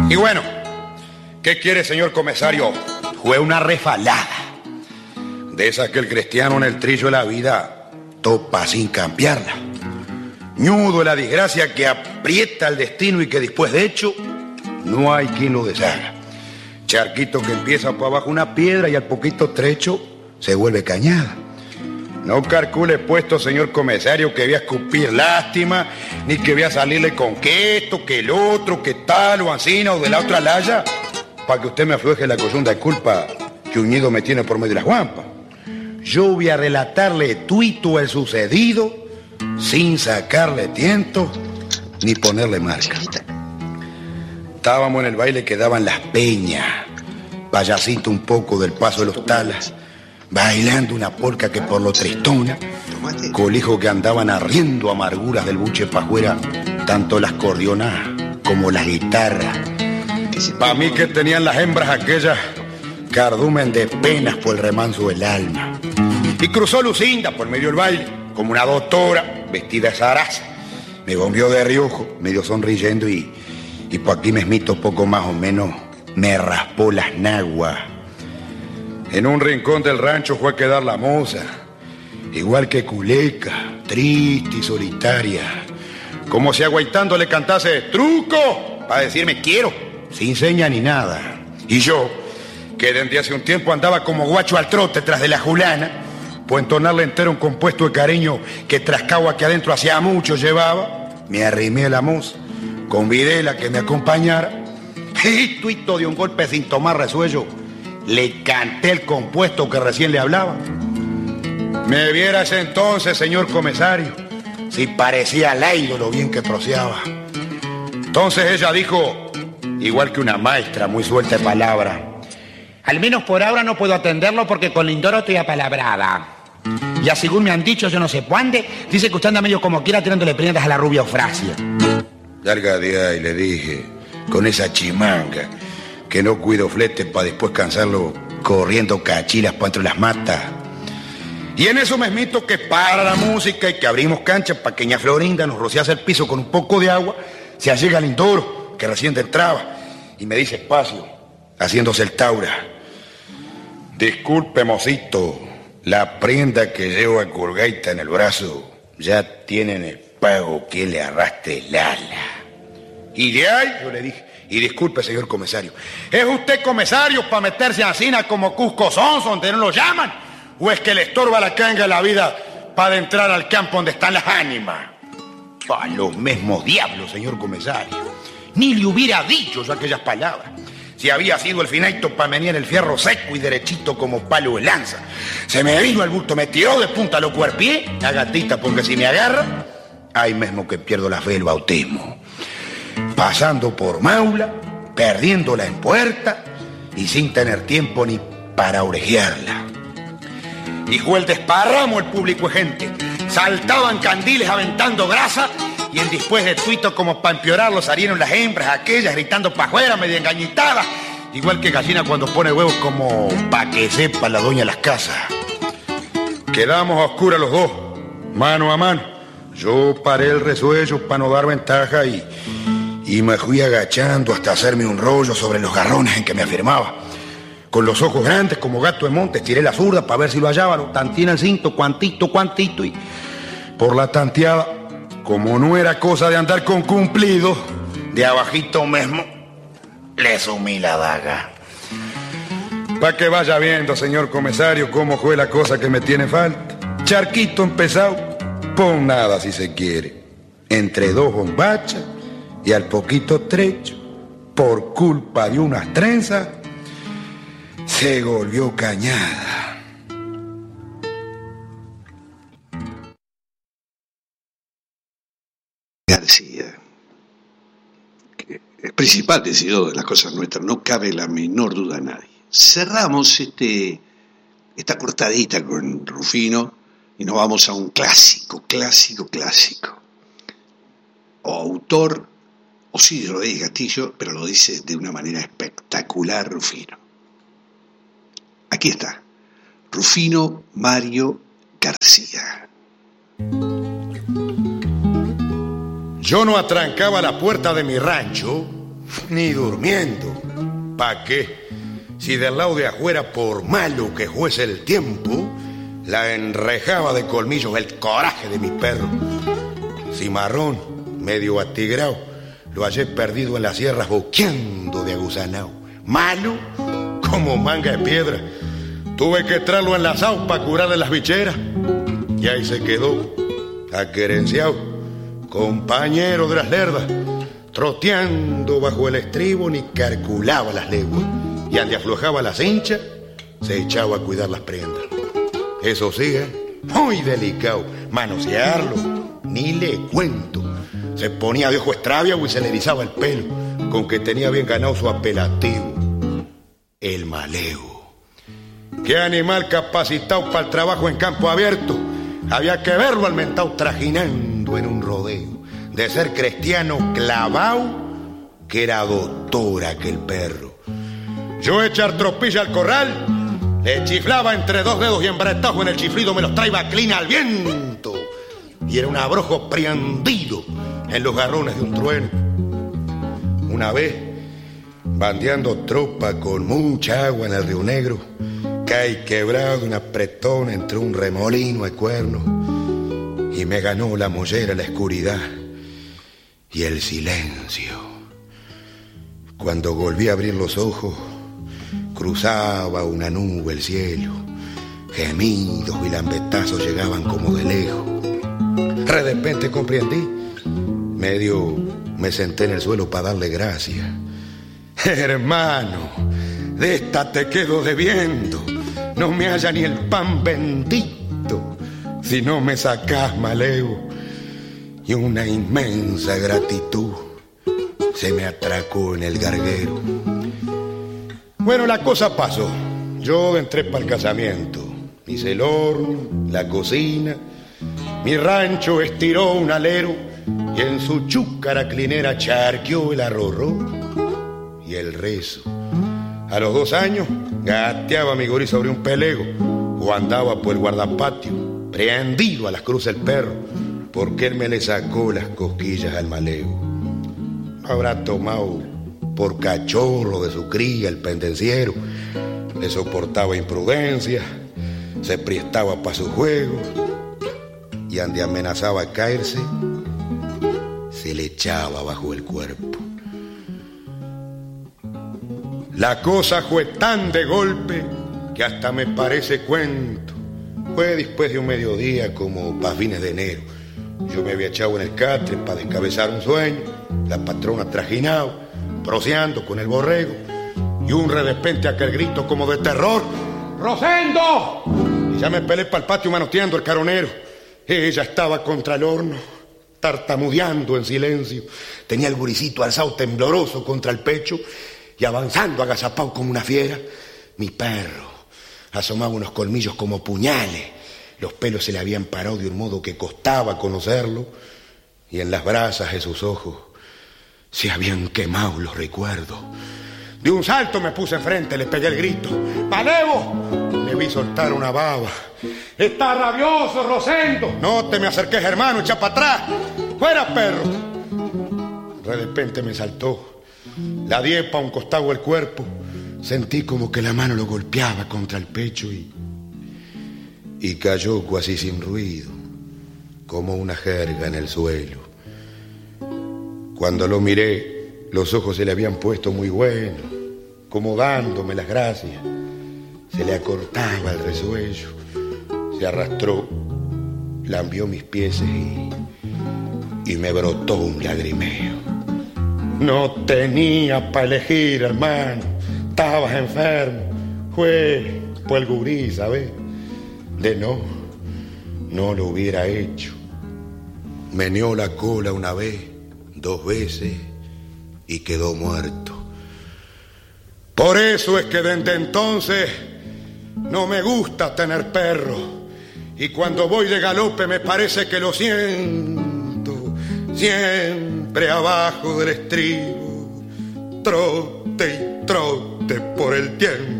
Y bueno, ¿qué quiere, señor comisario? Fue una refalada. De esas que el cristiano en el trillo de la vida topa sin cambiarla. Ñudo de la desgracia que aprieta el destino y que después de hecho no hay quien lo deshaga. Charquito que empieza por abajo una piedra y al poquito trecho se vuelve cañada. No calcule puesto, señor comisario, que voy a escupir lástima, ni que voy a salirle con que esto, que el otro, que tal o ansina o de la otra laya, para que usted me afloje la coyunda de culpa que Uñido me tiene por medio de las guampas. Yo voy a relatarle tuito el sucedido sin sacarle tiento ni ponerle marca. Estábamos en el baile que daban las peñas, payasito un poco del paso de los talas, bailando una polca que por lo tristona, colijos que andaban arriendo amarguras del buche pa' afuera, tanto las cordionas como las guitarras. Pa' mí que tenían las hembras aquellas cardumen de penas por el remanso del alma. Y cruzó Lucinda por medio del baile, como una doctora, vestida de zaraza. Me bombeó de riojo, medio sonriendo y por aquí mesmito poco más o menos me raspó las naguas. En un rincón del rancho fue a quedar la moza, igual que Culeca, triste y solitaria, como si agüitando le cantase truco para decirme quiero, sin seña ni nada. Y yo, que desde hace un tiempo andaba como guacho al trote tras de la julana, por entonarle entero un compuesto de cariño que trascagua que adentro hacía mucho llevaba, me arrimé a la moza, convidé a la que me acompañara, y tuito de un golpe sin tomar resuello, le canté el compuesto que recién le hablaba. Me viera ese entonces, señor comisario, si parecía Lairo lo bien que troceaba. Entonces ella dijo, igual que una maestra muy suelta de palabra: al menos por ahora no puedo atenderlo porque con Lindoro estoy apalabrada. Ya según me han dicho, yo no sé cuándo, dice que usted anda medio como quiera tirándole prendas a la rubia Eufrasia. Larga de ahí, le dije, con esa chimanga, que no cuido flete para después cansarlo corriendo cachilas para entre las matas. Y en eso mesmito que para la música y que abrimos cancha para que ña Florinda nos rociase el piso con un poco de agua, se allega Lindoro, que recién entraba, y me dice espacio, haciéndose el taura: disculpe, mocito, la prenda que llevo a colgaita en el brazo ya tienen el pago que le arrastre el ala. Y de ahí, yo le dije, y disculpe, señor comisario, ¿es usted comisario para meterse a Cina como Cusco Sonso, donde no lo llaman? ¿O es que le estorba la canga de la vida para entrar al campo donde están las ánimas? A los mismos diablos, señor comisario. Ni le hubiera dicho yo aquellas palabras. Si había sido el finaito para venir el fierro seco y derechito como palo de lanza. Se me vino el bulto, me tiró de punta lo cuerpié, la gatita, porque si me agarra, ahí mismo que pierdo la fe del bautismo. Pasando por Maula, perdiéndola en puerta y sin tener tiempo ni para orejearla. Y fue el desparramo el público de gente. Saltaban candiles aventando grasa y en después de tuito como para empeorarlo salieron las hembras aquellas gritando pa' afuera, medio engañitadas, igual que gallina cuando pone huevos, como pa' que sepa la doña de las casas. Quedamos a oscuras los dos, mano a mano. Yo paré el resuello para no dar ventaja y me fui agachando hasta hacerme un rollo sobre los garrones en que me afirmaba. Con los ojos grandes como gato de monte tiré la zurda para ver si lo hallaba, lo tanteé en el cinto, cuantito, y por la tanteada, como no era cosa de andar con cumplido, de abajito mismo le sumí la daga. Pa' que vaya viendo, señor comisario, cómo fue la cosa que me tiene falta. Charquito empezado, pon nada si se quiere, entre dos bombachas y al poquito trecho, por culpa de unas trenzas, se volvió cañada. García, que es principal decidor de las cosas nuestras, no cabe la menor duda a nadie. Cerramos esta cortadita con Rufino y nos vamos a un clásico. O autor, o sí lo dice Castillo, pero lo dice de una manera espectacular Rufino. Aquí está, Rufino Mario García. Yo no atrancaba la puerta de mi rancho Ni durmiendo. ¿Pa' qué? Si del lado de afuera, por malo que fuese el tiempo, la enrejaba de colmillos el coraje de mi perro. Cimarrón, medio atigrao, lo hallé perdido en las sierras boqueando de aguzanao. Malo como manga de piedra. Tuve que traerlo enlazado para curarle las bicheras. Y ahí se quedó, aquerenciado, compañero de las lerdas, troteando bajo el estribo, ni calculaba las leguas. Y donde aflojaba la cincha, se echaba a cuidar las prendas. Eso sí, muy delicado, manosearlo, ni le cuento. Se ponía de ojo extraviado y se le erizaba el pelo, con que tenía bien ganado su apelativo, el maleo. Qué animal capacitado para el trabajo en campo abierto. Había que verlo al mentao trajinando en un rodeo. De ser cristiano clavao, que era doctor aquel perro. Yo echar tropilla al corral, le chiflaba entre dos dedos y embretado en el chiflido me los traía clina al viento. Y era un abrojo prendido en los garrones de un trueno. Una vez, bandeando tropa con mucha agua en el Río Negro, caí quebrado de una pretona entre un remolino de cuernos y me ganó la mollera, la oscuridad y el silencio. Cuando volví a abrir los ojos, cruzaba una nube el cielo, gemidos y lambetazos llegaban como de lejos. De repente comprendí, medio me senté en el suelo para darle gracias. Hermano, de esta te quedo debiendo, no me halla ni el pan bendito si no me sacás maleo. Y una inmensa gratitud se me atracó en el garguero. Bueno, la cosa pasó. Yo entré para el casamiento. Hice el horno, la cocina. Mi rancho estiró un alero y en su chúcara clinera charqueó el arrorró y el rezo. A los 2 años gateaba mi gurí sobre un pelego o andaba por el guardapatio, prendido a las cruces el perro, porque él me le sacó las cosquillas al maleo. No habrá tomado por cachorro de su cría el pendenciero, le soportaba imprudencia, se prestaba para su juego y ande amenazaba a caerse, se le echaba bajo el cuerpo. La cosa fue tan de golpe que hasta me parece cuento. Fue después de un mediodía como para fines de enero. Yo me había echado en el catre para descabezar un sueño, la patrona trajinado, proseando con el borrego, y un de repente aquel grito como de terror: ¡Rosendo! Y ya me pelé para el patio manoteando el caronero. Ella estaba contra el horno, tartamudeando en silencio. Tenía el guricito alzado tembloroso contra el pecho y avanzando agazapado como una fiera. Mi perro asomaba unos colmillos como puñales. Los pelos se le habían parado de un modo que costaba conocerlo, y en las brasas de sus ojos se habían quemado los recuerdos. De un salto me puse enfrente, le pegué el grito: ¡Malevo! Le vi soltar una baba. ¡Está rabioso, Rosendo! No te me acerques, hermano, echa para atrás. ¡Fuera, perro! De repente me saltó. La diepa a un costado del cuerpo. Sentí como que la mano lo golpeaba contra el pecho y cayó casi sin ruido, como una jerga en el suelo. Cuando lo miré, los ojos se le habían puesto muy buenos, como dándome las gracias. Se le acortaba el resuello, se arrastró, lambió mis pies y me brotó un lagrimeo. No tenía para elegir, hermano, estabas enfermo. Fue el gurí, ¿sabes? De no lo hubiera hecho. Meneó la cola una vez, 2 veces y quedó muerto. Por eso es que desde entonces no me gusta tener perro, y cuando voy de galope me parece que lo siento siempre abajo del estribo, trote y trote por el tiempo